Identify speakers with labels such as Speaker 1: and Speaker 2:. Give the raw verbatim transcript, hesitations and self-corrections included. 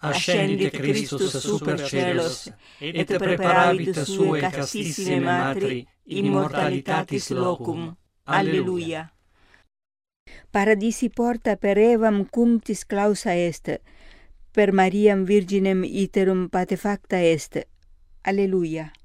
Speaker 1: ascendit Christus super celos, et preparavit suae castissime matri immortalitatis locum. Alleluia.
Speaker 2: Paradisi porta per Evam cunctis clausa est, per Mariam virginem iterum patefacta est. Alleluia.